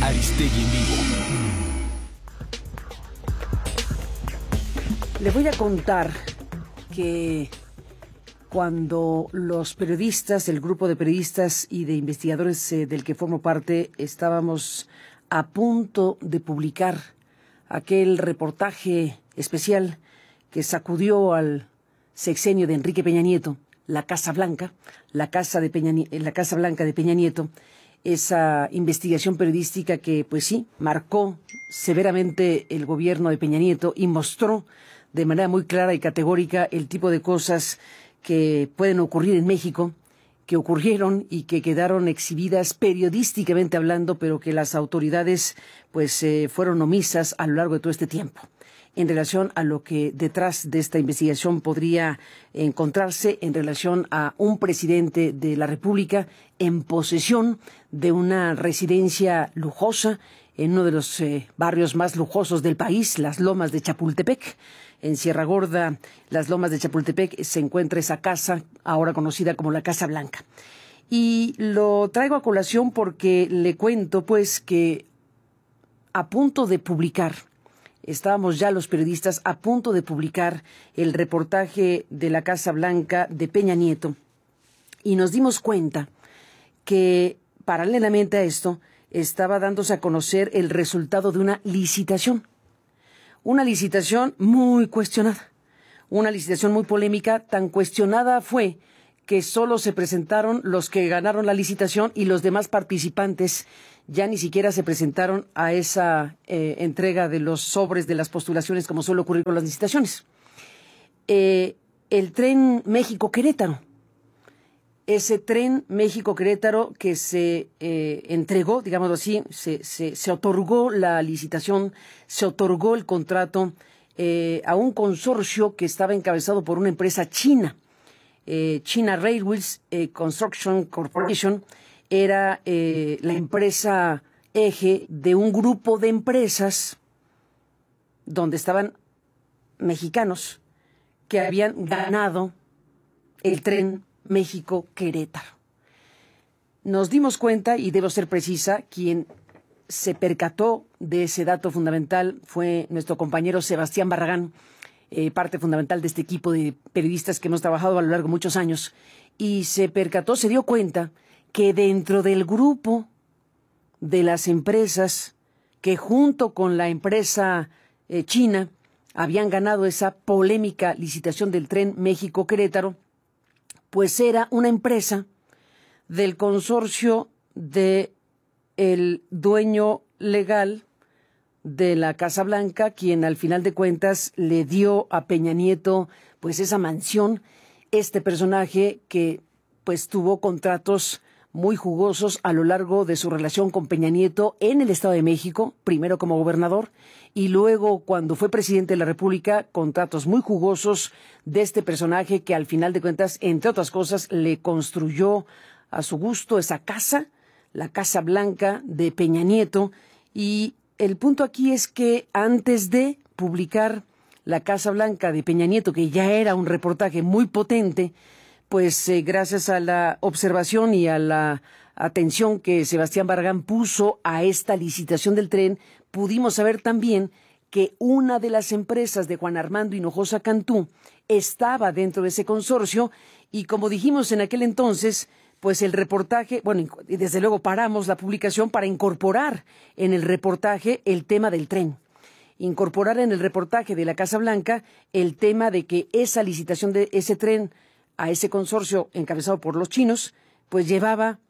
Aristegui en vivo. Le voy a contar que cuando los periodistas, el grupo de periodistas y de investigadores del que formo parte, estábamos a punto de publicar aquel reportaje especial que sacudió al sexenio de Enrique Peña Nieto, la Casa Blanca, la Casa Blanca de Peña Nieto, esa investigación periodística que, pues sí, marcó severamente el gobierno de Peña Nieto y mostró de manera muy clara y categórica el tipo de cosas que pueden ocurrir en México, que ocurrieron y que quedaron exhibidas periodísticamente hablando, pero que las autoridades pues fueron omisas a lo largo de todo este tiempo en relación a lo que detrás de esta investigación podría encontrarse en relación a un presidente de la República en posesión de una residencia lujosa en uno de los barrios más lujosos del país, las Lomas de Chapultepec. En Sierra Gorda, las Lomas de Chapultepec, se encuentra esa casa, ahora conocida como la Casa Blanca. Y lo traigo a colación porque le cuento, pues, que a punto de publicar, estábamos ya los periodistas a punto de publicar el reportaje de la Casa Blanca de Peña Nieto, y nos dimos cuenta que, paralelamente a esto, estaba dándose a conocer el resultado de una licitación. Una licitación muy cuestionada, una licitación muy polémica. Tan cuestionada fue que solo se presentaron los que ganaron la licitación y los demás participantes ya ni siquiera se presentaron a esa entrega de los sobres de las postulaciones, como suele ocurrir con las licitaciones. El tren México-Querétaro. Ese tren México-Querétaro que se entregó, digámoslo así, se otorgó la licitación, se otorgó el contrato a un consorcio que estaba encabezado por una empresa china. China Railways Construction Corporation era la empresa eje de un grupo de empresas donde estaban mexicanos que habían ganado el tren México-Querétaro. Nos dimos cuenta, y debo ser precisa, quien se percató de ese dato fundamental fue nuestro compañero Sebastián Barragán, parte fundamental de este equipo de periodistas que hemos trabajado a lo largo de muchos años, y se dio cuenta que dentro del grupo de las empresas que junto con la empresa china habían ganado esa polémica licitación del tren México-Querétaro, pues era una empresa del consorcio de el dueño legal de la Casa Blanca, quien al final de cuentas le dio a Peña Nieto pues esa mansión, este personaje que pues tuvo contratos muy jugosos a lo largo de su relación con Peña Nieto en el Estado de México, primero como gobernador y luego cuando fue presidente de la República, contratos muy jugosos de este personaje que al final de cuentas, entre otras cosas, le construyó a su gusto esa casa, la Casa Blanca de Peña Nieto. Y el punto aquí es que antes de publicar la Casa Blanca de Peña Nieto, que ya era un reportaje muy potente, pues gracias a la observación y a la atención que Sebastián Barragán puso a esta licitación del tren, pudimos saber también que una de las empresas de Juan Armando Hinojosa Cantú estaba dentro de ese consorcio y, como dijimos en aquel entonces, pues el reportaje, bueno, y desde luego paramos la publicación para incorporar en el reportaje el tema del tren. Incorporar en el reportaje de la Casa Blanca el tema de que esa licitación de ese tren a ese consorcio encabezado por los chinos, pues llevaba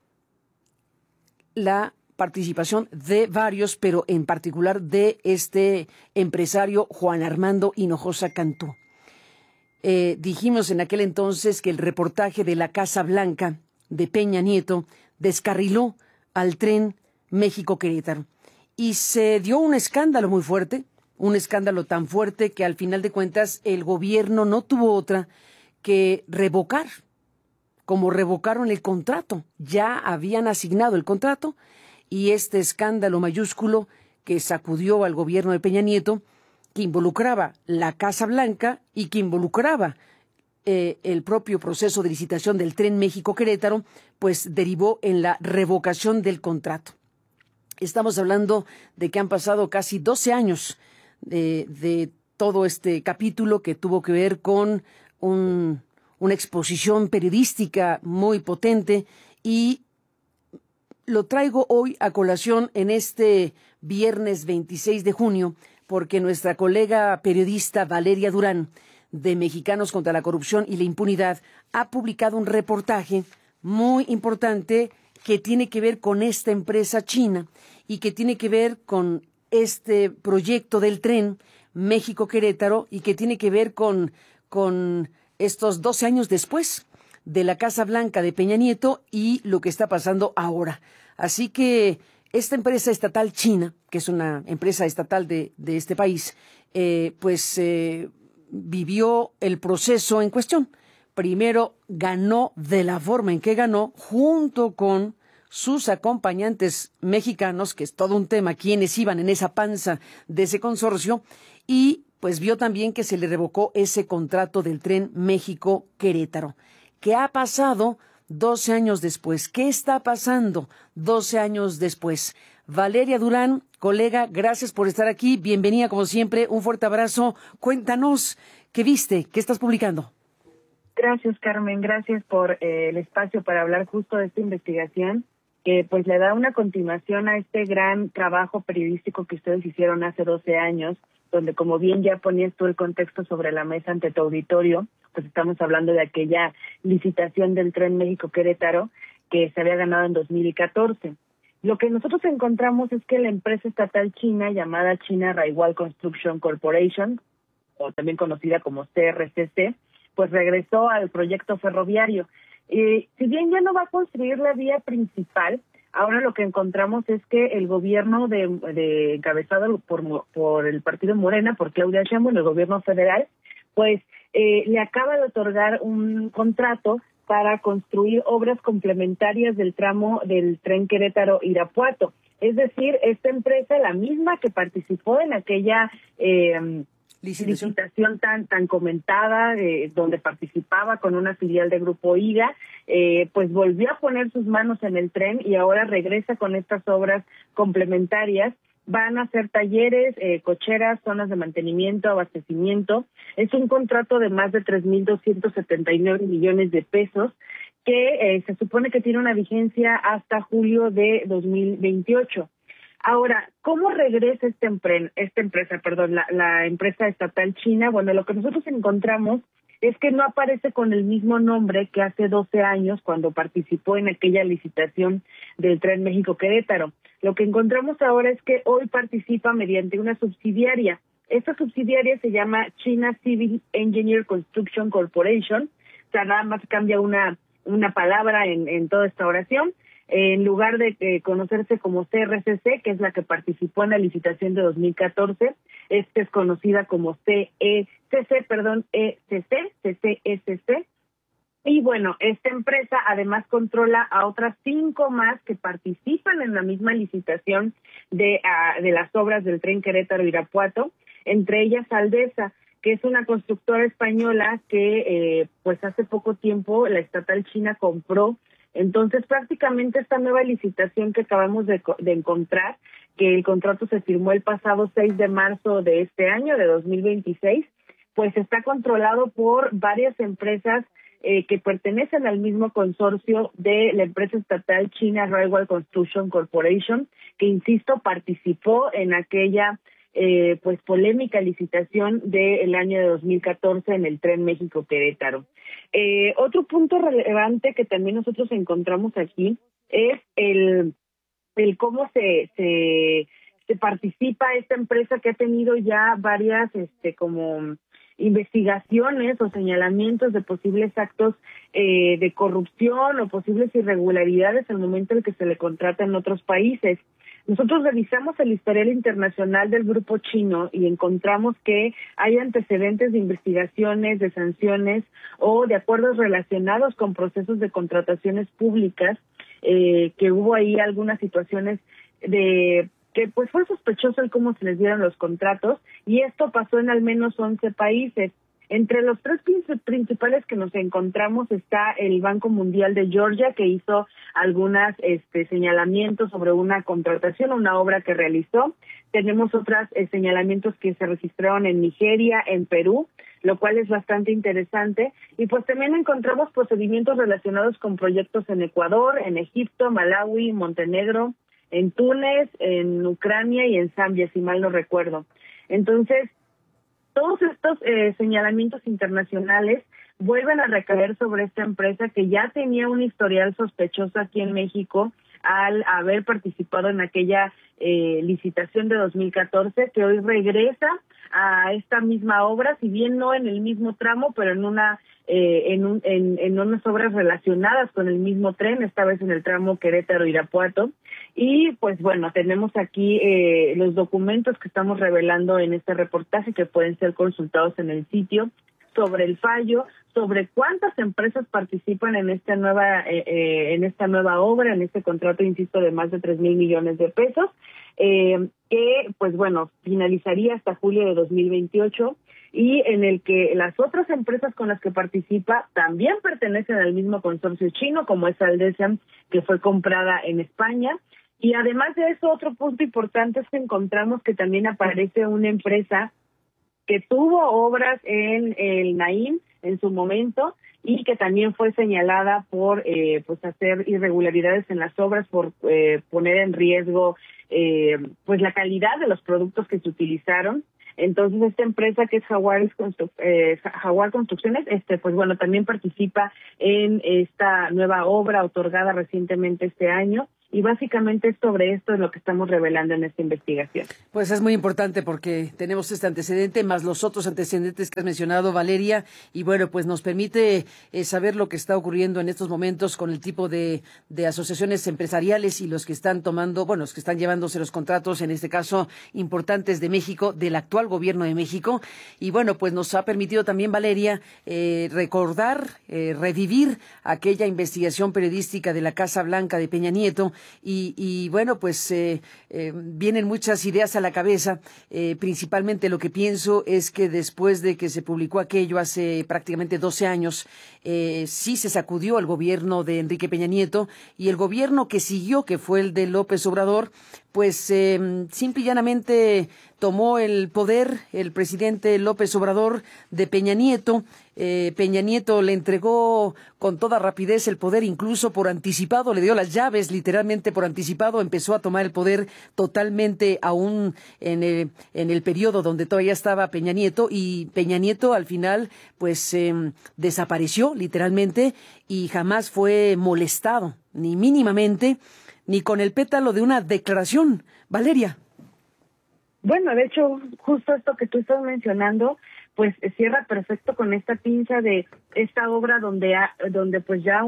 la participación de varios, pero en particular de este empresario Juan Armando Hinojosa Cantú. Dijimos en aquel entonces que el reportaje de la Casa Blanca de Peña Nieto descarriló al tren México-Querétaro y se dio un escándalo muy fuerte, un escándalo tan fuerte que al final de cuentas el gobierno no tuvo otra que revocar, como revocaron el contrato. Ya habían asignado el contrato y este escándalo mayúsculo que sacudió al gobierno de Peña Nieto, que involucraba la Casa Blanca y que involucraba el propio proceso de licitación del tren México-Querétaro, pues derivó en la revocación del contrato. Estamos hablando de que han pasado casi 12 años de todo este capítulo que tuvo que ver con una exposición periodística muy potente, y lo traigo hoy a colación en este viernes 26 de junio porque nuestra colega periodista Valeria Durán, de Mexicanos contra la Corrupción y la Impunidad, ha publicado un reportaje muy importante que tiene que ver con esta empresa china y que tiene que ver con este proyecto del tren México-Querétaro, y que tiene que ver con estos 12 años después de la Casa Blanca de Peña Nieto y lo que está pasando ahora. Así que esta empresa estatal china, que es una empresa estatal de este país, vivió el proceso en cuestión. Primero ganó de la forma en que ganó, junto con sus acompañantes mexicanos, que es todo un tema, quienes iban en esa panza de ese consorcio, y pues vio también que se le revocó ese contrato del tren México-Querétaro. ¿Qué ha pasado 12 años después? ¿Qué está pasando 12 años después? Valeria Durán, colega, gracias por estar aquí. Bienvenida como siempre. Un fuerte abrazo. Cuéntanos, ¿qué viste? ¿Qué estás publicando? Gracias, Carmen. Gracias por el espacio para hablar justo de esta investigación, que pues le da una continuación a este gran trabajo periodístico que ustedes hicieron hace 12 años, donde, como bien ya ponías tú el contexto sobre la mesa ante tu auditorio, pues estamos hablando de aquella licitación del tren México-Querétaro que se había ganado en 2014. Lo que nosotros encontramos es que la empresa estatal china llamada China Railway Construction Corporation, o también conocida como CRCC, pues regresó al proyecto ferroviario. Si bien ya no va a construir la vía principal, ahora lo que encontramos es que el gobierno encabezado por el partido Morena, por Claudia Sheinbaum, el gobierno federal, pues le acaba de otorgar un contrato para construir obras complementarias del tramo del tren Querétaro-Irapuato. Es decir, esta empresa, la misma que participó en aquella licitación tan comentada, donde participaba con una filial de Grupo IGA, pues volvió a poner sus manos en el tren y ahora regresa con estas obras complementarias. Van a hacer talleres, cocheras, zonas de mantenimiento, abastecimiento. Es un contrato de más de 3.279 millones de pesos que se supone que tiene una vigencia hasta julio de 2028. Ahora, ¿cómo regresa esta empresa, la empresa estatal china? Bueno, lo que nosotros encontramos es que no aparece con el mismo nombre que hace 12 años cuando participó en aquella licitación del tren México-Querétaro. Lo que encontramos ahora es que hoy participa mediante una subsidiaria. Esta subsidiaria se llama China Civil Engineer Construction Corporation. O sea, nada más cambia una palabra en toda esta oración. En lugar de conocerse como CRCC, que es la que participó en la licitación de 2014, esta es conocida como CCESC. Y bueno, esta empresa además controla a otras 5 más que participan en la misma licitación de las obras del tren Querétaro-Irapuato, entre ellas Aldesa, que es una constructora española que pues hace poco tiempo la estatal china compró. Entonces, prácticamente esta nueva licitación que acabamos de encontrar, que el contrato se firmó el pasado 6 de marzo de este año, de 2026, pues está controlado por varias empresas que pertenecen al mismo consorcio de la empresa estatal China Railway Construction Corporation, que, insisto, participó en aquella pues polémica licitación del año de 2014 en el tren México-Querétaro. Otro punto relevante que también nosotros encontramos aquí es el cómo se participa esta empresa, que ha tenido ya varias como investigaciones o señalamientos de posibles actos de corrupción o posibles irregularidades al momento en que se le contrata en otros países. Nosotros revisamos el historial internacional del grupo chino y encontramos que hay antecedentes de investigaciones, de sanciones o de acuerdos relacionados con procesos de contrataciones públicas, que hubo ahí algunas situaciones de que pues fue sospechoso el cómo se les dieron los contratos, y esto pasó en al menos 11 países. Entre los tres principales que nos encontramos está el Banco Mundial de Georgia, que hizo algunas señalamientos sobre una contratación, una obra que realizó. Tenemos otros señalamientos que se registraron en Nigeria, en Perú, lo cual es bastante interesante. Y pues también encontramos procedimientos relacionados con proyectos en Ecuador, en Egipto, Malawi, Montenegro, en Túnez, en Ucrania y en Zambia, si mal no recuerdo. Entonces, todos estos señalamientos internacionales vuelven a recaer sobre esta empresa que ya tenía un historial sospechoso aquí en México al haber participado en aquella licitación de 2014, que hoy regresa a esta misma obra, si bien no en el mismo tramo, pero en unas obras relacionadas con el mismo tren, esta vez en el tramo Querétaro-Irapuato. Y pues bueno, tenemos aquí los documentos que estamos revelando en este reportaje, que pueden ser consultados en el sitio, sobre el fallo, sobre cuántas empresas participan en esta nueva obra, en este contrato, insisto, de más de 3,000 millones de pesos, que pues bueno, finalizaría hasta julio de 2028, y en el que las otras empresas con las que participa también pertenecen al mismo consorcio chino, como es Aldesam, que fue comprada en España. Y además de eso, otro punto importante es que encontramos que también aparece una empresa que tuvo obras en el Naim en su momento y que también fue señalada por pues hacer irregularidades en las obras, por poner en riesgo pues la calidad de los productos que se utilizaron. Entonces esta empresa, que es Jaguar Construcciones, pues bueno, también participa en esta nueva obra otorgada recientemente este año. Y básicamente sobre esto es lo que estamos revelando en esta investigación. Pues es muy importante porque tenemos este antecedente, más los otros antecedentes que has mencionado, Valeria, y bueno, pues nos permite saber lo que está ocurriendo en estos momentos con el tipo de asociaciones empresariales y los que están los que están llevándose los contratos, en este caso importantes de México, del actual gobierno de México. Y bueno, pues nos ha permitido también, Valeria, revivir aquella investigación periodística de la Casa Blanca de Peña Nieto. Y bueno, pues vienen muchas ideas a la cabeza. Principalmente lo que pienso es que después de que se publicó aquello hace prácticamente 12 años, sí se sacudió el gobierno de Enrique Peña Nieto, y el gobierno que siguió, que fue el de López Obrador, pues simple y llanamente tomó el poder el presidente López Obrador de Peña Nieto. Peña Nieto le entregó con toda rapidez el poder, incluso por anticipado, le dio las llaves literalmente por anticipado, empezó a tomar el poder totalmente aún en el periodo donde todavía estaba Peña Nieto, y Peña Nieto al final pues desapareció literalmente y jamás fue molestado, ni mínimamente, ni con el pétalo de una declaración. Valeria. Bueno, de hecho, justo esto que tú estás mencionando, pues cierra perfecto con esta pinza de esta obra donde pues ya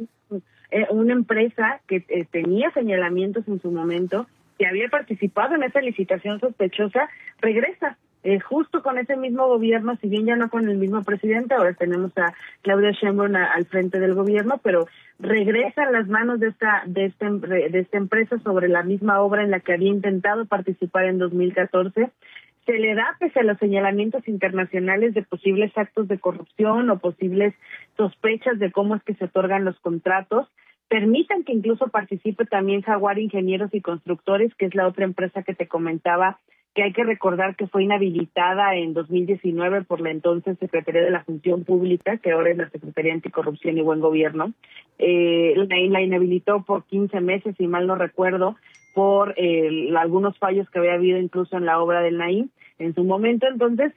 una empresa que tenía señalamientos en su momento, que había participado en esa licitación sospechosa, regresa justo con ese mismo gobierno, si bien ya no con el mismo presidente. Ahora tenemos a Claudia Sheinbaum al frente del gobierno, pero regresa a las manos de esta empresa sobre la misma obra en la que había intentado participar en 2014. Se le da, pese a los señalamientos internacionales de posibles actos de corrupción o posibles sospechas de cómo es que se otorgan los contratos, permitan que incluso participe también Jaguar Ingenieros y Constructores, que es la otra empresa que te comentaba, que hay que recordar que fue inhabilitada en 2019 por la entonces Secretaría de la Función Pública, que ahora es la Secretaría Anticorrupción y Buen Gobierno. La inhabilitó por 15 meses, si mal no recuerdo, por algunos fallos que había habido incluso en la obra del Naim en su momento. Entonces,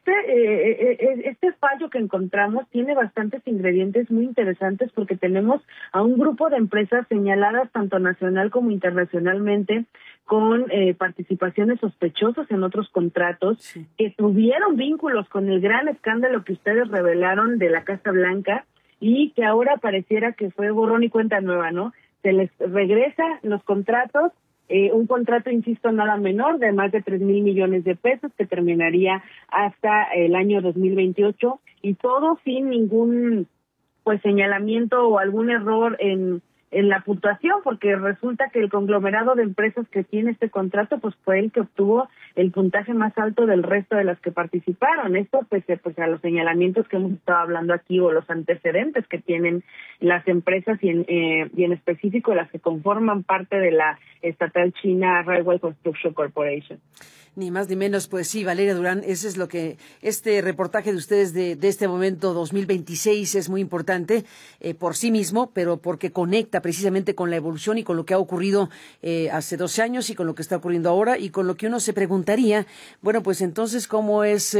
este fallo que encontramos tiene bastantes ingredientes muy interesantes, porque tenemos a un grupo de empresas señaladas tanto nacional como internacionalmente con participaciones sospechosas en otros contratos, sí, que tuvieron vínculos con el gran escándalo que ustedes revelaron de la Casa Blanca, y que ahora pareciera que fue borrón y cuenta nueva, ¿no? Se les regresa los contratos, un contrato, insisto, nada menor, de más de 3,000 millones de pesos, que terminaría hasta el año 2028, y todo sin ningún pues señalamiento o algún error en en la puntuación, porque resulta que el conglomerado de empresas que tiene este contrato pues fue el que obtuvo el puntaje más alto del resto de las que participaron. Esto pues a los señalamientos que hemos estado hablando aquí o los antecedentes que tienen las empresas y en específico las que conforman parte de la estatal china Railway Construction Corporation. Ni más ni menos, pues sí, Valeria Durán, ese es lo que este reportaje de ustedes de este momento 2026 es muy importante por sí mismo, pero porque conecta precisamente con la evolución y con lo que ha ocurrido hace 12 años y con lo que está ocurriendo ahora y con lo que uno se preguntaría, bueno, pues entonces cómo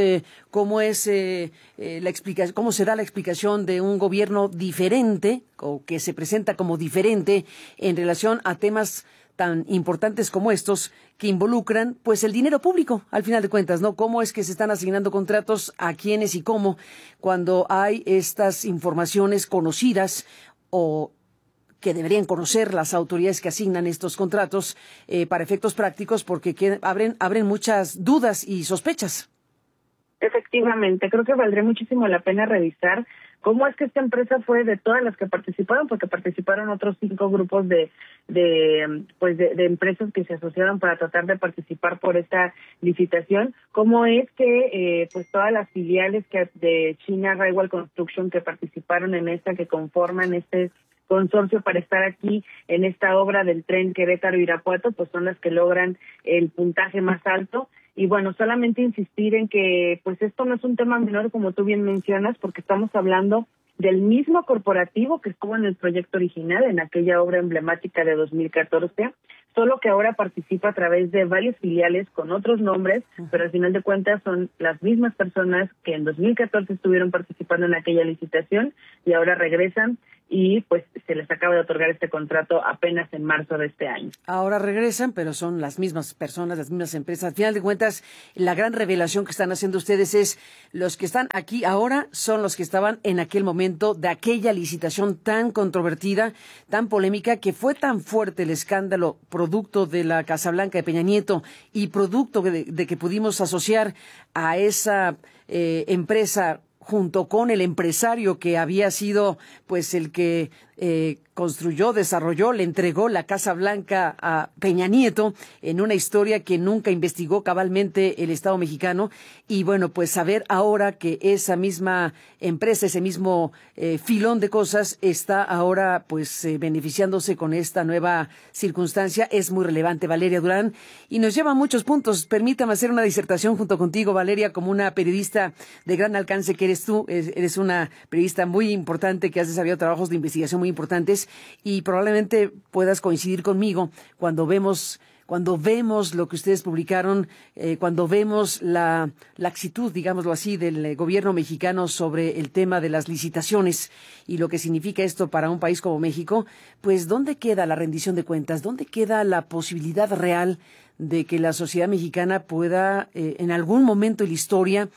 se da la explicación de un gobierno diferente o que se presenta como diferente en relación a temas tan importantes como estos que involucran pues el dinero público al final de cuentas, ¿no? ¿Cómo es que se están asignando contratos a quiénes y cómo cuando hay estas informaciones conocidas o que deberían conocer las autoridades que asignan estos contratos para efectos prácticos porque abren muchas dudas y sospechas? Efectivamente, creo que valdría muchísimo la pena revisar cómo es que esta empresa fue de todas las que participaron, porque participaron otros 5 grupos de empresas que se asociaron para tratar de participar por esta licitación. Cómo es que pues todas las filiales de China Railway Construction que participaron en esta, que conforman este consorcio para estar aquí en esta obra del tren Querétaro-Irapuato, pues son las que logran el puntaje más alto. Y bueno, solamente insistir en que pues esto no es un tema menor, como tú bien mencionas, porque estamos hablando del mismo corporativo que estuvo en el proyecto original, en aquella obra emblemática de 2014, solo que ahora participa a través de varias filiales con otros nombres, pero al final de cuentas son las mismas personas que en 2014 estuvieron participando en aquella licitación y ahora regresan y pues se les acaba de otorgar este contrato apenas en marzo de este año. Ahora regresan, pero son las mismas personas, las mismas empresas. Al final de cuentas, la gran revelación que están haciendo ustedes es los que están aquí ahora son los que estaban en aquel momento de aquella licitación tan controvertida, tan polémica, que fue tan fuerte el escándalo producto de la Casa Blanca de Peña Nieto y producto de que pudimos asociar a esa empresa junto con el empresario que había sido pues el que construyó, desarrolló, le entregó la Casa Blanca a Peña Nieto en una historia que nunca investigó cabalmente el Estado mexicano. Y bueno, pues saber ahora que esa misma empresa, ese mismo filón de cosas está ahora pues beneficiándose con esta nueva circunstancia es muy relevante, Valeria Durán, y nos lleva a muchos puntos. Permítame hacer una disertación junto contigo, Valeria, como una periodista de gran alcance que eres tú. Eres una periodista muy importante que has desarrollado trabajos de investigación muy importantes y probablemente puedas coincidir conmigo cuando vemos lo que ustedes publicaron, cuando vemos la laxitud, digámoslo así, del gobierno mexicano sobre el tema de las licitaciones y lo que significa esto para un país como México, pues ¿dónde queda la rendición de cuentas? ¿Dónde queda la posibilidad real de que la sociedad mexicana pueda en algún momento de la historia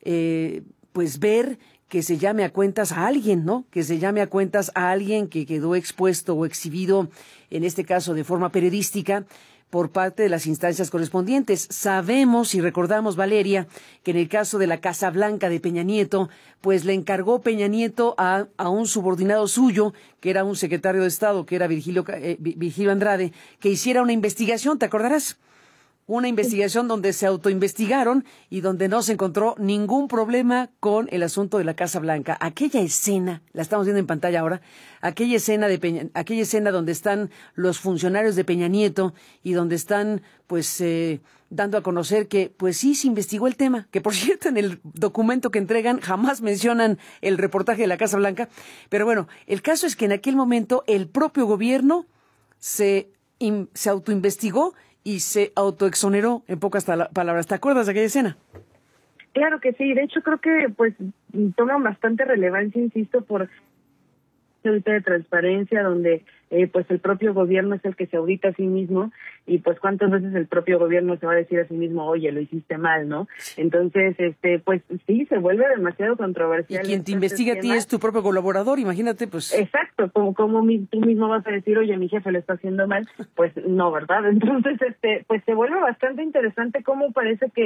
pues ver que se llame a cuentas a alguien, ¿no? Que se llame a cuentas a alguien que quedó expuesto o exhibido, en este caso de forma periodística, por parte de las instancias correspondientes. Sabemos y recordamos, Valeria, que en el caso de la Casa Blanca de Peña Nieto, pues le encargó Peña Nieto a un subordinado suyo, que era un secretario de Estado, que era Virgilio Andrade, que hiciera una investigación, ¿te acordarás? Una investigación donde se autoinvestigaron y donde no se encontró ningún problema con el asunto de la Casa Blanca. Aquella escena, la estamos viendo en pantalla ahora, aquella escena donde están los funcionarios de Peña Nieto y donde están pues dando a conocer que pues sí se investigó el tema, que por cierto en el documento que entregan jamás mencionan el reportaje de la Casa Blanca, pero bueno, el caso es que en aquel momento el propio gobierno se autoinvestigó y se autoexoneró, en pocas palabras. ¿Te acuerdas de aquella escena? Claro que sí, de hecho creo que pues toma bastante relevancia, insisto, por ahorita de transparencia, donde pues el propio gobierno es el que se audita a sí mismo y pues cuántas veces el propio gobierno se va a decir a sí mismo, oye, lo hiciste mal, ¿no? Entonces, pues sí, se vuelve demasiado controversial. Y quien te investiga a ti es tu propio colaborador, imagínate, pues. Exacto, como tú mismo vas a decir, oye, mi jefe lo está haciendo mal, pues no, ¿verdad? Entonces, pues se vuelve bastante interesante cómo parece que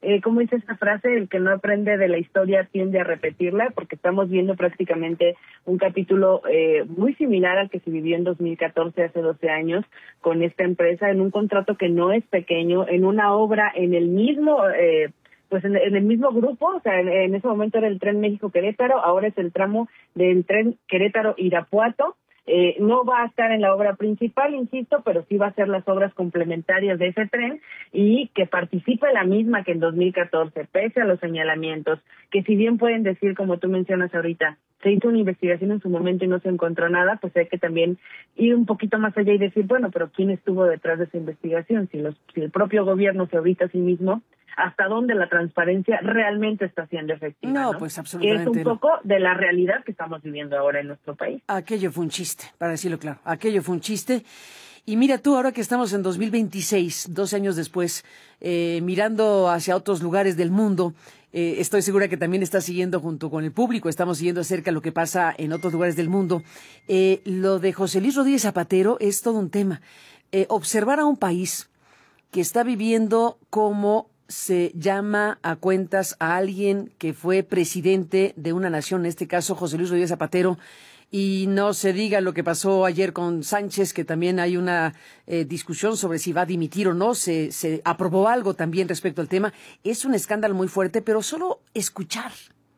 ¿cómo dice esta frase? El que no aprende de la historia tiende a repetirla, porque estamos viendo prácticamente un capítulo muy similar al que se vivió en 2014, hace 12 años, con esta empresa, en un contrato que no es pequeño, en una obra en el mismo... pues en el mismo grupo, o sea, en ese momento era el tren México-Querétaro, ahora es el tramo del tren Querétaro-Irapuato. No va a estar en la obra principal, insisto, pero sí va a ser las obras complementarias de ese tren y que participe la misma que en 2014, pese a los señalamientos, que si bien pueden decir, como tú mencionas ahorita, se hizo una investigación en su momento y no se encontró nada, pues hay que también ir un poquito más allá y decir, bueno, pero ¿quién estuvo detrás de esa investigación? Si el propio gobierno se audita a sí mismo, ¿hasta dónde la transparencia realmente está siendo efectiva? No, pues absolutamente. Que es un poco de la realidad que estamos viviendo ahora en nuestro país. Aquello fue un chiste, para decirlo claro. Aquello fue un chiste. Y mira tú, ahora que estamos en 2026, 12 años después, mirando hacia otros lugares del mundo, estoy segura que también estás siguiendo junto con el público, estamos siguiendo acerca lo que pasa en otros lugares del mundo. Lo de José Luis Rodríguez Zapatero es todo un tema. Observar a un país que está viviendo como se llama a cuentas a alguien que fue presidente de una nación, en este caso José Luis Rodríguez Zapatero, y no se diga lo que pasó ayer con Sánchez, que también hay una discusión sobre si va a dimitir o no, se aprobó algo también respecto al tema. Es un escándalo muy fuerte, pero solo escuchar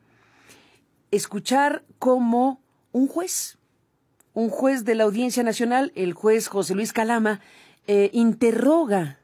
como un juez de la Audiencia Nacional, el juez José Luis Calama, interroga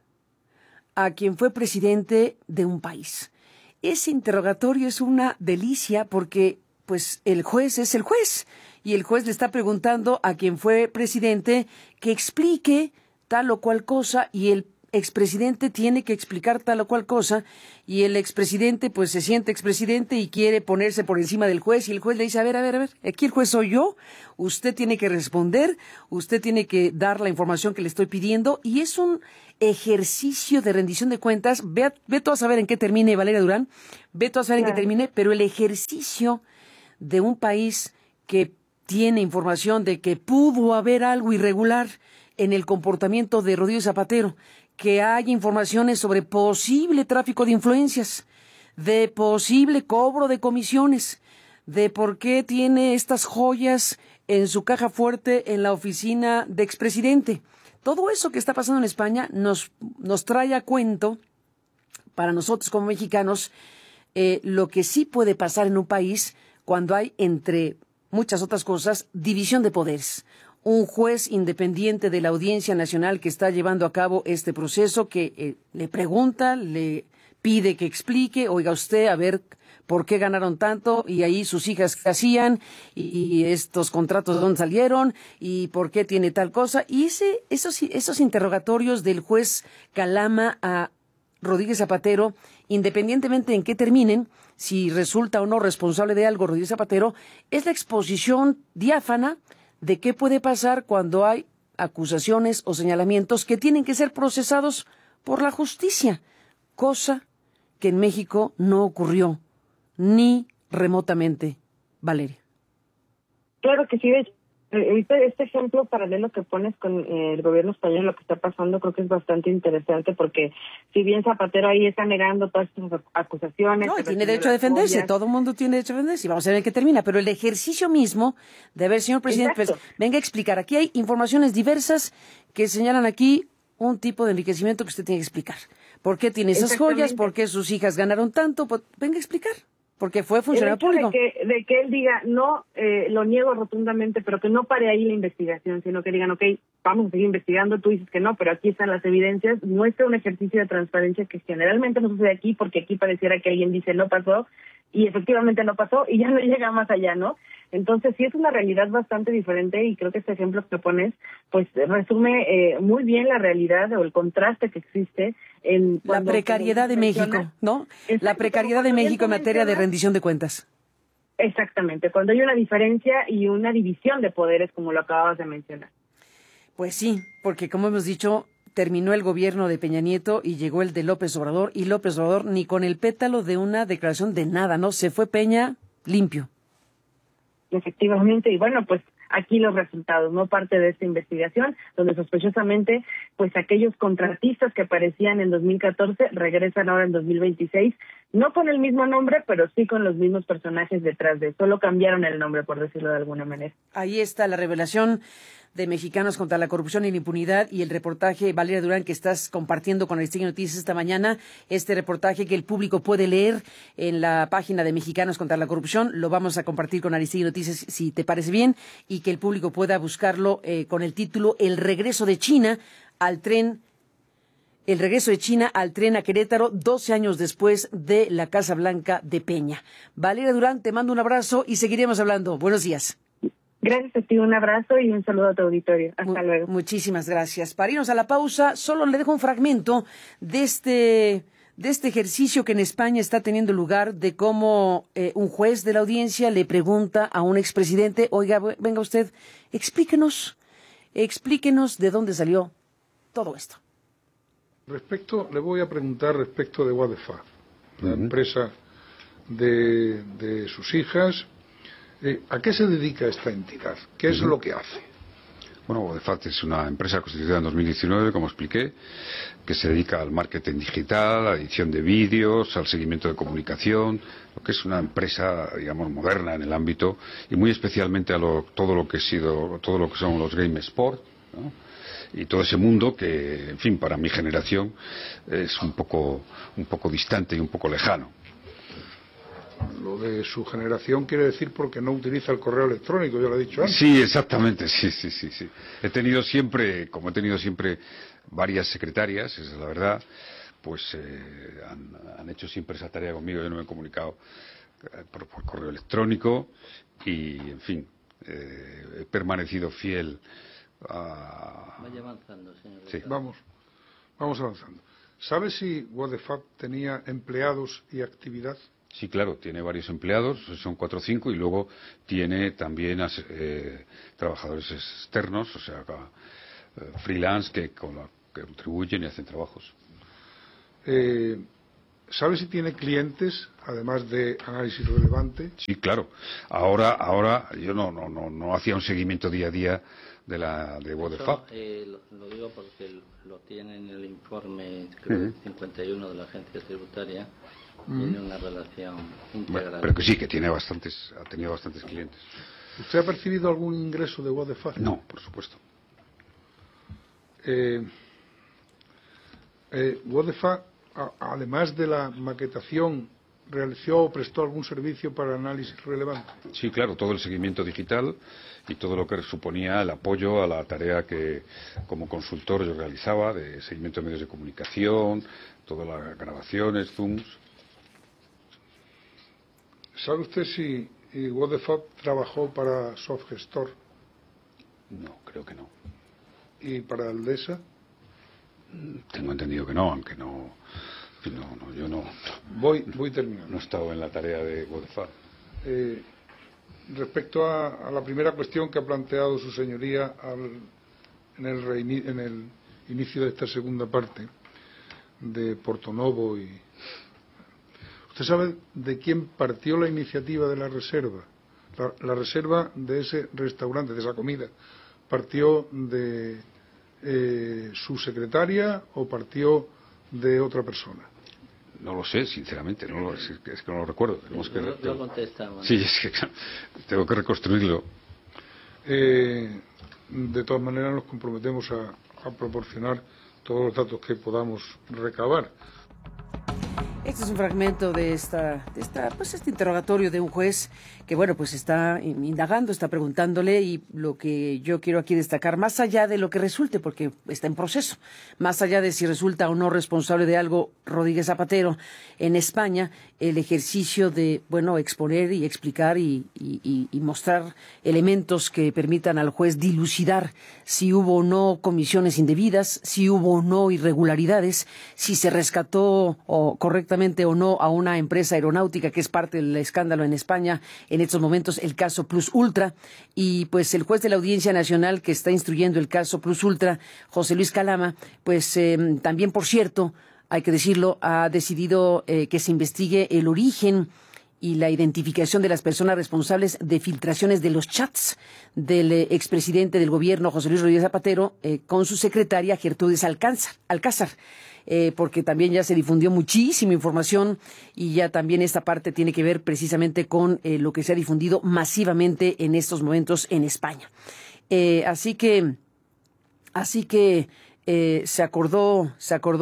a quien fue presidente de un país. Ese interrogatorio es una delicia porque, pues, el juez es el juez y el juez le está preguntando a quien fue presidente que explique tal o cual cosa y el expresidente tiene que explicar tal o cual cosa y el expresidente pues se siente expresidente y quiere ponerse por encima del juez y el juez le dice, a ver, aquí el juez soy yo, usted tiene que responder, usted tiene que dar la información que le estoy pidiendo y es un ejercicio de rendición de cuentas. Ve tú a saber en qué termine, Valeria Durán, ve tú a saber en qué termine, pero el ejercicio de un país que tiene información de que pudo haber algo irregular en el comportamiento de Rodríguez Zapatero, que hay informaciones sobre posible tráfico de influencias, de posible cobro de comisiones, de por qué tiene estas joyas en su caja fuerte en la oficina de expresidente. Todo eso que está pasando en España nos trae a cuento, para nosotros como mexicanos, lo que sí puede pasar en un país cuando hay, entre muchas otras cosas, división de poderes. Un juez independiente de la Audiencia Nacional que está llevando a cabo este proceso, que le pregunta, le pide que explique, oiga usted, a ver por qué ganaron tanto, y ahí sus hijas qué hacían, y estos contratos de dónde salieron, y por qué tiene tal cosa. Y esos interrogatorios del juez Calama a Rodríguez Zapatero, independientemente en qué terminen, si resulta o no responsable de algo Rodríguez Zapatero, es la exposición diáfana de qué puede pasar cuando hay acusaciones o señalamientos que tienen que ser procesados por la justicia, cosa que en México no ocurrió ni remotamente, Valeria. Claro que sí, de hecho, este ejemplo paralelo que pones con el gobierno español, lo que está pasando, creo que es bastante interesante porque si bien Zapatero ahí está negando todas estas acusaciones... No, tiene derecho a defenderse, todo el mundo tiene derecho a defenderse y vamos a ver en qué termina, pero el ejercicio mismo de ver, señor presidente, pues, venga a explicar, aquí hay informaciones diversas que señalan aquí un tipo de enriquecimiento que usted tiene que explicar. ¿Por qué tiene esas joyas? ¿Por qué sus hijas ganaron tanto? Pues, venga a explicar. Porque fue funcionario público. De que él diga, no, lo niego rotundamente, pero que no pare ahí la investigación, sino que digan, ok, vamos a seguir investigando, tú dices que no, pero aquí están las evidencias, muestra un ejercicio de transparencia que generalmente no sucede aquí, porque aquí pareciera que alguien dice no pasó, y efectivamente no pasó, y ya no llega más allá, ¿no? Entonces sí es una realidad bastante diferente, y creo que este ejemplo que pones, pues resume muy bien la realidad o el contraste que existe en... La precariedad de México, ¿no? La precariedad de México en materia de rendición de cuentas. Exactamente, cuando hay una diferencia y una división de poderes, como lo acababas de mencionar. Pues sí, porque como hemos dicho, terminó el gobierno de Peña Nieto y llegó el de López Obrador, y López Obrador ni con el pétalo de una declaración de nada, ¿no? Se fue Peña limpio. Efectivamente, y bueno, pues aquí los resultados, no parte de esta investigación, donde sospechosamente, pues aquellos contratistas que aparecían en 2014 regresan ahora en 2026, no con el mismo nombre, pero sí con los mismos personajes detrás de, solo cambiaron el nombre, por decirlo de alguna manera. Ahí está la revelación de Mexicanos contra la Corrupción y la Impunidad y el reportaje, Valeria Durán, que estás compartiendo con Aristegui Noticias esta mañana. Este reportaje que el público puede leer en la página de Mexicanos contra la Corrupción, lo vamos a compartir con Aristegui Noticias si te parece bien, y que el público pueda buscarlo con el título El regreso de China al tren a Querétaro, 12 años después de la Casa Blanca de Peña. Valeria Durán, te mando un abrazo y seguiremos hablando. Buenos días. Gracias a ti, un abrazo y un saludo a tu auditorio. Hasta luego. Muchísimas gracias. Para irnos a la pausa, solo le dejo un fragmento de este ejercicio que en España está teniendo lugar, de cómo un juez de la audiencia le pregunta a un expresidente: oiga, venga usted, explíquenos de dónde salió todo esto. Le voy a preguntar respecto de Wadefar, la empresa de sus hijas. ¿A qué se dedica esta entidad? ¿Qué es lo que hace? Bueno, Wadefar es una empresa constituida en 2019, como expliqué, que se dedica al marketing digital, a la edición de vídeos, al seguimiento de comunicación, lo que es una empresa, digamos, moderna en el ámbito, y muy especialmente a todo lo que son los game sport, ¿no? Y todo ese mundo que, en fin, para mi generación es un poco distante y un poco lejano. Lo de su generación quiere decir porque no utiliza el correo electrónico, ya lo he dicho antes. Sí, exactamente, sí. He tenido siempre varias secretarias, esa es la verdad, pues han hecho siempre esa tarea conmigo. Yo no me he comunicado por correo electrónico y, en fin, he permanecido fiel a... Vaya avanzando, señor. Sí, vamos avanzando. ¿Sabe si Wadefar tenía empleados y actividad? Sí, claro, tiene varios empleados, son 4 o 5, y luego tiene también trabajadores externos, o sea, freelance que contribuyen y hacen trabajos. ¿Sabe si tiene clientes, además de análisis relevante? Sí, claro. Ahora yo no hacía un seguimiento día a día de Wadefar. Lo digo porque lo tiene en el informe 51 de la agencia tributaria. Tiene una relación integral. Bueno, pero que sí, que ha tenido bastantes clientes. ¿Usted ha percibido algún ingreso de Wadefar? No, por supuesto. Wadefar, además de la maquetación, ¿realizó o prestó algún servicio para análisis relevante? Sí, claro, todo el seguimiento digital y todo lo que suponía el apoyo a la tarea que como consultor yo realizaba, de seguimiento de medios de comunicación, todas las grabaciones, zooms. ¿Sabe usted si Wadefar trabajó para Softgestor? No, creo que no. ¿Y para Aldesa? Tengo entendido que no, aunque no, yo no. Voy terminando. No he estado en la tarea de Wadefar. Respecto a la primera cuestión que ha planteado su señoría en el inicio de esta segunda parte de Portonovo y... ¿Usted sabe de quién partió la iniciativa de la reserva? La reserva de ese restaurante, de esa comida, ¿partió de su secretaria o partió de otra persona? No lo sé, sinceramente, es que no lo recuerdo. Lo contestamos. Sí, es que tengo que reconstruirlo. De todas maneras, nos comprometemos a proporcionar todos los datos que podamos recabar. Este es un fragmento de este interrogatorio de un juez que, bueno, pues está indagando, está preguntándole, y lo que yo quiero aquí destacar, más allá de lo que resulte, porque está en proceso, más allá de si resulta o no responsable de algo Rodríguez Zapatero en España, el ejercicio de, bueno, exponer y explicar y mostrar elementos que permitan al juez dilucidar si hubo o no comisiones indebidas, si hubo o no irregularidades, si se rescató correctamente o no a una empresa aeronáutica que es parte del escándalo en España en estos momentos, el caso Plus Ultra. Y pues el juez de la Audiencia Nacional que está instruyendo el caso Plus Ultra, José Luis Calama, pues también, por cierto, hay que decirlo, ha decidido que se investigue el origen y la identificación de las personas responsables de filtraciones de los chats del expresidente del gobierno, José Luis Rodríguez Zapatero, con su secretaria Gertrudis Alcázar, porque también ya se difundió muchísima información y ya también esta parte tiene que ver precisamente con lo que se ha difundido masivamente en estos momentos en España. Así que se acordó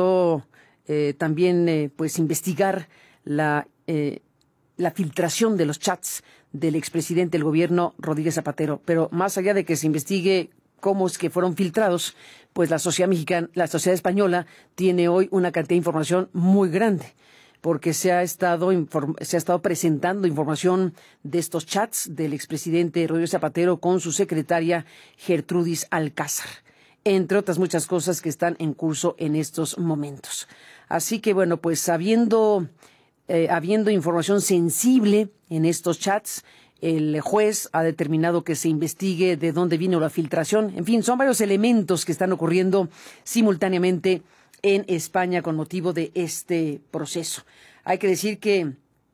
también pues investigar la filtración de los chats del expresidente del gobierno, Rodríguez Zapatero. Pero más allá de que se investigue cómo es que fueron filtrados, pues la sociedad española tiene hoy una cantidad de información muy grande, porque se ha estado presentando información de estos chats del expresidente Rodríguez Zapatero con su secretaria Gertrudis Alcázar, entre otras muchas cosas que están en curso en estos momentos. Así que, bueno, pues habiendo información sensible en estos chats, el juez ha determinado que se investigue de dónde vino la filtración. En fin, son varios elementos que están ocurriendo simultáneamente en España con motivo de este proceso. Hay que decir que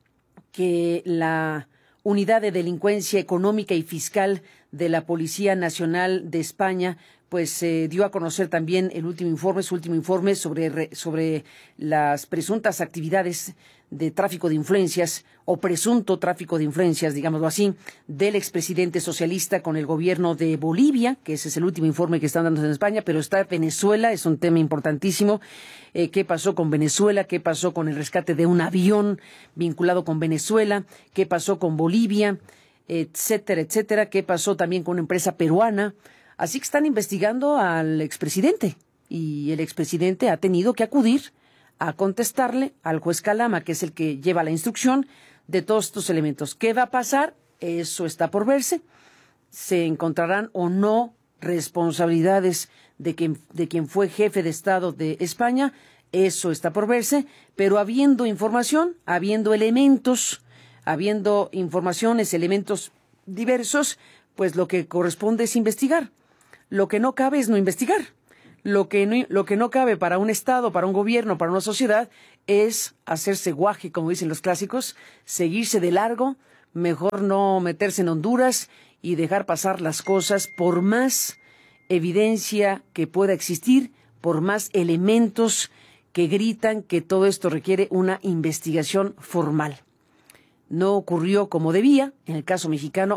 la Unidad de Delincuencia Económica y Fiscal de la Policía Nacional de España pues dio a conocer también su último informe sobre las presuntas actividades de tráfico de influencias o presunto tráfico de influencias, digámoslo así, del expresidente socialista con el gobierno de Bolivia, que ese es el último informe que están dando en España, pero está Venezuela, es un tema importantísimo. ¿Qué pasó con Venezuela? ¿Qué pasó con el rescate de un avión vinculado con Venezuela? ¿Qué pasó con Bolivia? Etcétera, etcétera. ¿Qué pasó también con una empresa peruana? Así que están investigando al expresidente y el expresidente ha tenido que acudir a contestarle al juez Calama, que es el que lleva la instrucción de todos estos elementos. ¿Qué va a pasar? Eso está por verse. ¿Se encontrarán o no responsabilidades de quien fue jefe de Estado de España? Eso está por verse, pero habiendo información, habiendo informaciones, elementos diversos, pues lo que corresponde es investigar. Lo que no cabe es no investigar. Lo que no cabe para un Estado, para un gobierno, para una sociedad, es hacerse guaje, como dicen los clásicos, seguirse de largo, mejor no meterse en Honduras y dejar pasar las cosas por más evidencia que pueda existir, por más elementos que gritan que todo esto requiere una investigación formal. No ocurrió como debía, en el caso mexicano,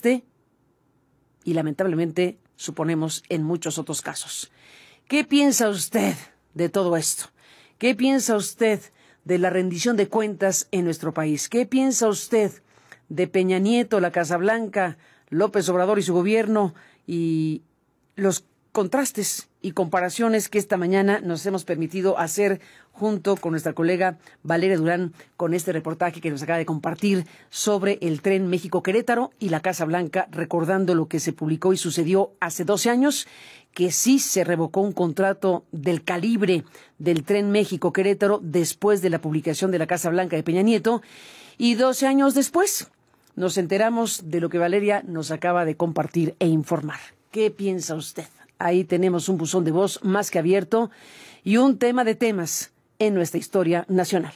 y lamentablemente suponemos en muchos otros casos. ¿Qué piensa usted de todo esto? ¿Qué piensa usted de la rendición de cuentas en nuestro país? ¿Qué piensa usted de Peña Nieto, la Casa Blanca, López Obrador y su gobierno y los contrastes y comparaciones que esta mañana nos hemos permitido hacer junto con nuestra colega Valeria Durán con este reportaje que nos acaba de compartir sobre el tren México-Querétaro y la Casa Blanca, recordando lo que se publicó y sucedió hace 12 años, que sí se revocó un contrato del calibre del tren México-Querétaro después de la publicación de la Casa Blanca de Peña Nieto, y 12 años después nos enteramos de lo que Valeria nos acaba de compartir e informar. ¿Qué piensa usted? Ahí tenemos un buzón de voz más que abierto y un tema de temas en nuestra historia nacional.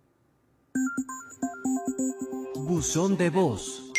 Buzón de voz.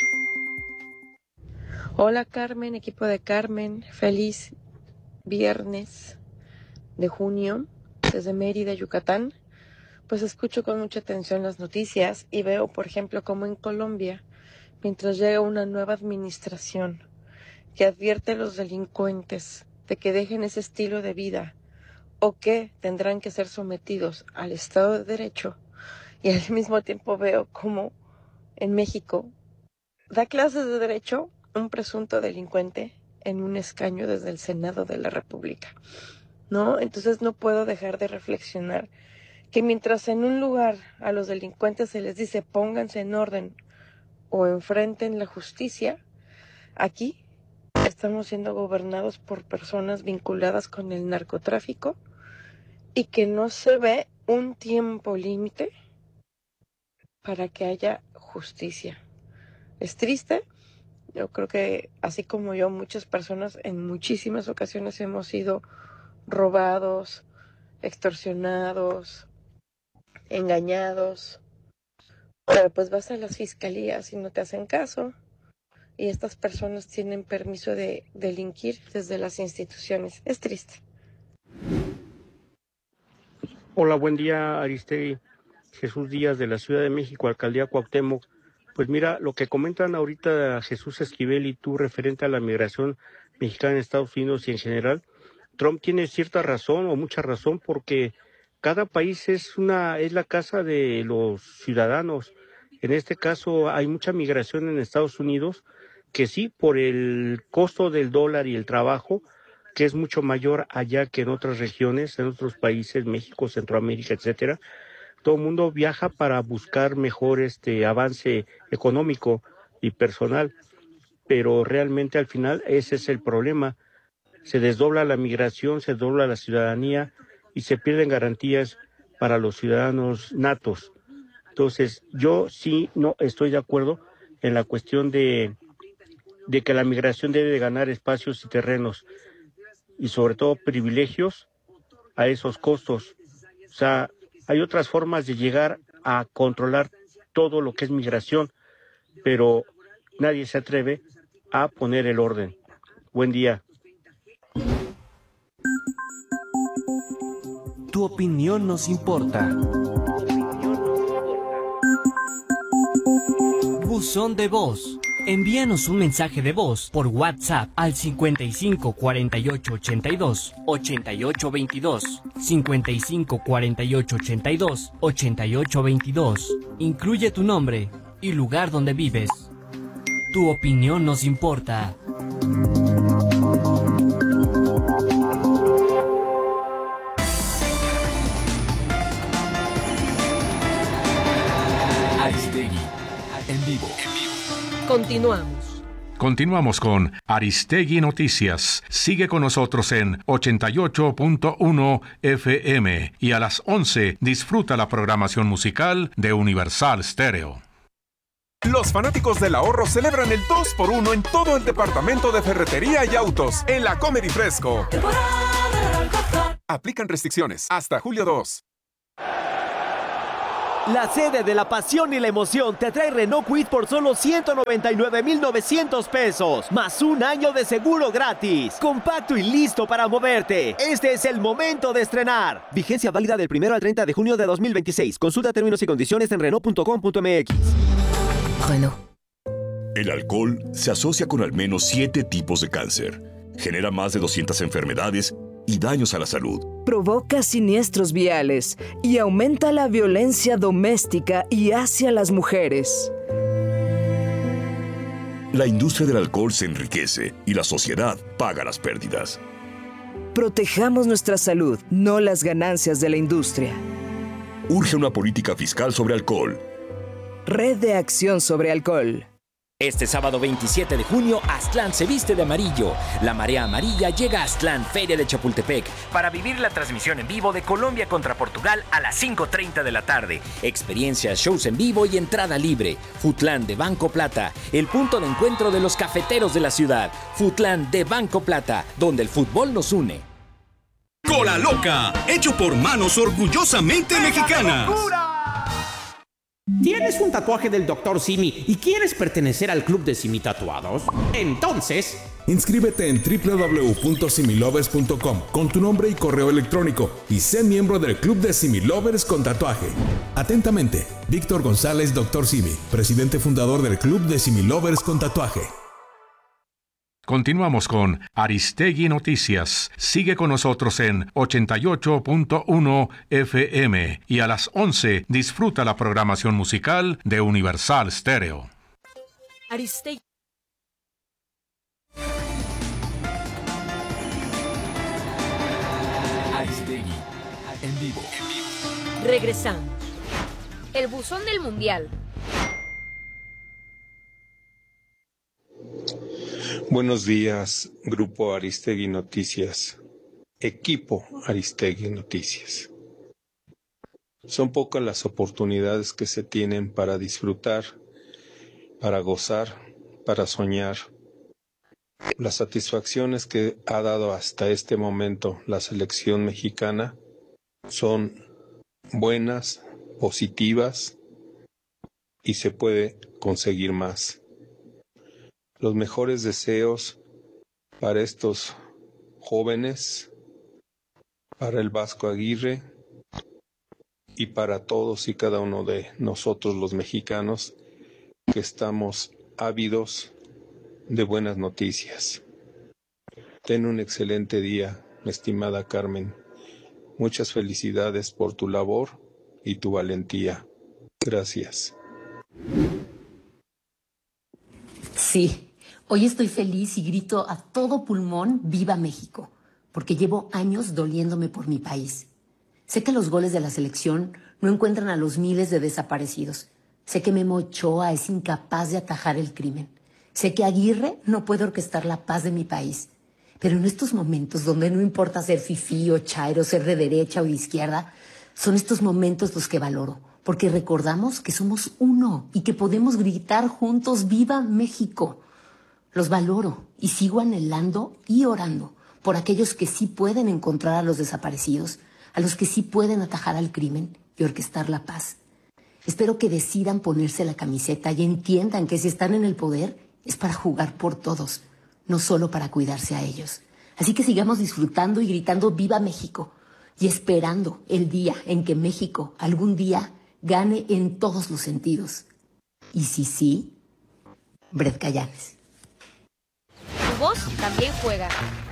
Hola Carmen, equipo de Carmen, feliz viernes de junio desde Mérida, Yucatán. Pues escucho con mucha atención las noticias y veo, por ejemplo, cómo en Colombia, mientras llega una nueva administración que advierte a los delincuentes de que dejen ese estilo de vida o que tendrán que ser sometidos al Estado de Derecho, y al mismo tiempo veo cómo en México da clases de Derecho un presunto delincuente en un escaño desde el Senado de la República, ¿no? Entonces no puedo dejar de reflexionar que mientras en un lugar a los delincuentes se les dice pónganse en orden o enfrenten la justicia, aquí estamos siendo gobernados por personas vinculadas con el narcotráfico y que no se ve un tiempo límite para que haya justicia. Es triste. Yo creo que así como yo, muchas personas en muchísimas ocasiones hemos sido robados, extorsionados, engañados Pero pues vas a las fiscalías y no te hacen caso. Y estas personas tienen permiso de delinquir desde las instituciones. Es triste. Hola, buen día, Aristegui. Jesús Díaz, de la Ciudad de México, Alcaldía Cuauhtémoc. Pues mira, lo que comentan ahorita Jesús Esquivel y tú referente a la migración mexicana en Estados Unidos y en general, Trump tiene cierta razón o mucha razón, porque cada país es la casa de los ciudadanos. En este caso hay mucha migración en Estados Unidos, que sí, por el costo del dólar y el trabajo, que es mucho mayor allá que en otras regiones, en otros países, México, Centroamérica, etcétera. Todo el mundo viaja para buscar mejor avance económico y personal, pero realmente al final ese es el problema. Se desdobla la migración, se desdobla la ciudadanía y se pierden garantías para los ciudadanos natos. Entonces, yo sí no estoy de acuerdo en la cuestión de que la migración debe de ganar espacios y terrenos y sobre todo privilegios a esos costos. O sea, hay otras formas de llegar a controlar todo lo que es migración, pero nadie se atreve a poner el orden. Buen día. Tu opinión nos importa. Buzón de voz. Envíanos un mensaje de voz por WhatsApp al 55 48 82 88 22, 55 48 82 88 22. Incluye tu nombre y lugar donde vives. Tu opinión nos importa. Aristegui, en vivo. Continuamos con Aristegui Noticias. Sigue con nosotros en 88.1 FM y a las 11 disfruta la programación musical de Universal Stereo. Los fanáticos del ahorro celebran el 2x1 en todo el departamento de ferretería y autos en la Comedy Fresco. Aplican restricciones hasta julio 2. La sede de la pasión y la emoción te trae Renault Kwid por solo 199,900 pesos, más un año de seguro gratis. Compacto y listo para moverte. Este es el momento de estrenar. Vigencia válida del 1 al 30 de junio de 2026. Consulta términos y condiciones en Renault.com.mx. Renault. El alcohol se asocia con al menos 7 tipos de cáncer. Genera más de 200 enfermedades y daños a la salud. Provoca siniestros viales y aumenta la violencia doméstica y hacia las mujeres. La industria del alcohol se enriquece y la sociedad paga las pérdidas. Protejamos nuestra salud, no las ganancias de la industria. Urge una política fiscal sobre alcohol. Red de Acción sobre Alcohol. Este sábado 27 de junio, Aztlán se viste de amarillo. La marea amarilla llega a Aztlán, Feria de Chapultepec, para vivir la transmisión en vivo de Colombia contra Portugal a las 5:30 de la tarde. Experiencias, shows en vivo y entrada libre. Futlán de Banco Plata, el punto de encuentro de los cafeteros de la ciudad. Futlán de Banco Plata, donde el fútbol nos une. Cola Loca, hecho por manos orgullosamente mexicanas. ¿Tienes un tatuaje del Dr. Simi y quieres pertenecer al club de Simi Tatuados? Entonces, inscríbete en www.similovers.com con tu nombre y correo electrónico y sé miembro del club de Simi Lovers con tatuaje. Atentamente, Víctor González, Dr. Simi, presidente fundador del club de Simi Lovers con tatuaje. Continuamos con Aristegui Noticias. Sigue con nosotros en 88.1 FM y a las 11 disfruta la programación musical de Universal Stereo. Aristegui. Aristegui, en vivo. Regresamos. El buzón del mundial. Buenos días, Grupo Aristegui Noticias, Equipo Aristegui Noticias. Son pocas las oportunidades que se tienen para disfrutar, para gozar, para soñar. Las satisfacciones que ha dado hasta este momento la selección mexicana son buenas, positivas, y se puede conseguir más. Los mejores deseos para estos jóvenes, para el Vasco Aguirre y para todos y cada uno de nosotros los mexicanos que estamos ávidos de buenas noticias. Ten un excelente día, mi estimada Carmen. Muchas felicidades por tu labor y tu valentía. Gracias. Sí, hoy estoy feliz y grito a todo pulmón ¡Viva México! Porque llevo años doliéndome por mi país. Sé que los goles de la selección no encuentran a los miles de desaparecidos. Sé que Memo Ochoa es incapaz de atajar el crimen. Sé que Aguirre no puede orquestar la paz de mi país. Pero en estos momentos donde no importa ser fifí o chairo, ser de derecha o de izquierda, son estos momentos los que valoro. Porque recordamos que somos uno y que podemos gritar juntos ¡Viva México! Los valoro y sigo anhelando y orando por aquellos que sí pueden encontrar a los desaparecidos, a los que sí pueden atajar al crimen y orquestar la paz. Espero que decidan ponerse la camiseta y entiendan que si están en el poder es para jugar por todos, no solo para cuidarse a ellos. Así que sigamos disfrutando y gritando ¡Viva México! Y esperando el día en que México algún día gane en todos los sentidos. Y si sí, Bret Callanes. Tu voz también juega.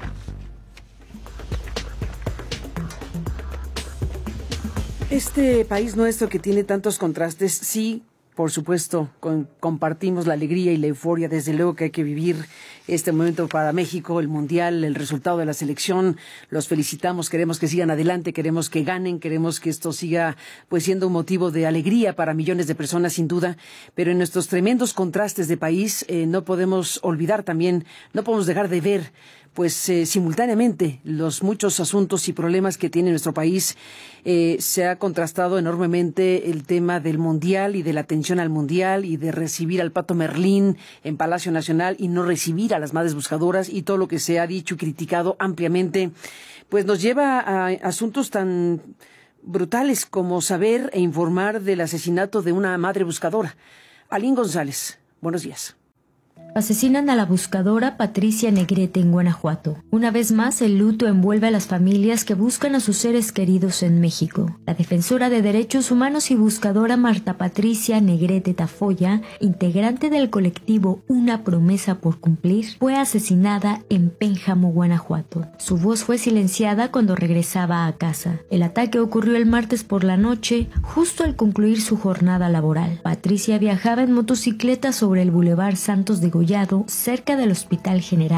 Este país nuestro que tiene tantos contrastes, sí, por supuesto, compartimos la alegría y la euforia. Desde luego que hay que vivir este momento para México, el Mundial, el resultado de la selección. Los felicitamos, queremos que sigan adelante, queremos que ganen, queremos que esto siga pues siendo un motivo de alegría para millones de personas, sin duda. Pero en nuestros tremendos contrastes de país no podemos olvidar también, no podemos dejar de ver pues simultáneamente los muchos asuntos y problemas que tiene nuestro país. Se ha contrastado enormemente el tema del Mundial y de la atención al Mundial y de recibir al Pato Merlín en Palacio Nacional y no recibir a las madres buscadoras, y todo lo que se ha dicho y criticado ampliamente, pues nos lleva a asuntos tan brutales como saber e informar del asesinato de una madre buscadora. Alín González, buenos días. Asesinan a la buscadora Patricia Negrete en Guanajuato. Una vez más, el luto envuelve a las familias que buscan a sus seres queridos en México. La defensora de derechos humanos y buscadora Marta Patricia Negrete Tafoya, integrante del colectivo Una Promesa por Cumplir, fue asesinada en Pénjamo, Guanajuato. Su voz fue silenciada cuando regresaba a casa. El ataque ocurrió el martes por la noche, justo al concluir su jornada laboral. Patricia viajaba en motocicleta sobre el Boulevard Santos de Gollado, cerca del Hospital General